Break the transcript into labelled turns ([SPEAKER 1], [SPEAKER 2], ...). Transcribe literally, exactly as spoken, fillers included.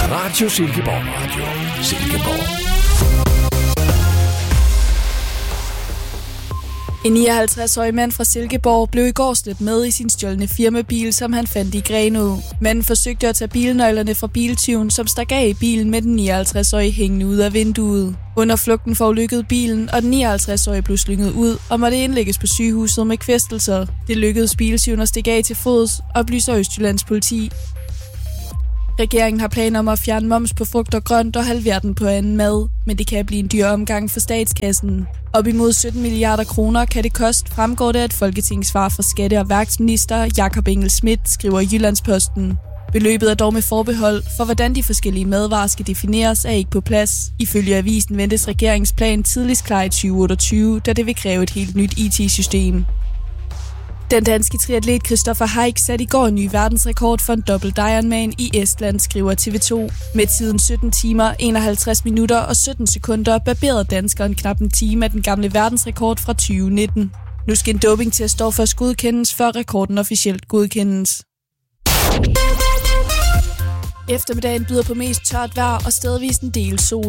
[SPEAKER 1] Radio Silkeborg. Radio Silkeborg.
[SPEAKER 2] En nioghalvtreds-årig mand fra Silkeborg blev i går slæbt med i sin stjålne firmabil, som han fandt i Grenaa. Manden forsøgte at tage bilnøglerne fra biltyven, som stak af i bilen med den nioghalvtreds-årige hængende ud af vinduet. Under flugten forulykkede bilen, og den nioghalvtreds-årige blev slynget ud og måtte indlægges på sygehuset med kvæstelser. Det lykkedes biltyven at stikke af til fods, oplyser Østjyllands politi. Regeringen har planer om at fjerne moms på frugt og grønt og halvere den på anden mad, men det kan blive en dyr omgang for statskassen. Op imod sytten milliarder kroner kan det koste, fremgår det af et folketingssvar fra skatte- og værksminister Jakob Engel-Schmidt, skriver Jyllandsposten. Beløbet er dog med forbehold, for hvordan de forskellige madvarer skal defineres er ikke på plads. Ifølge avisen ventes regeringsplan tidligst klar i tyve otteogtyve, da det vil kræve et helt nyt I T-system. Den danske triatlet Christopher Haik satte i går en ny verdensrekord for en dobbelt Ironman i Estland, skriver T V to. Med tiden sytten timer, enoghalvtreds minutter og sytten sekunder barberede danskeren knap en time af den gamle verdensrekord fra tyve nitten. Nu skal en dopingtest dog først godkendes, før rekorden officielt godkendes. Eftermiddagen byder på mest tørt vejr og stedvis en del sol.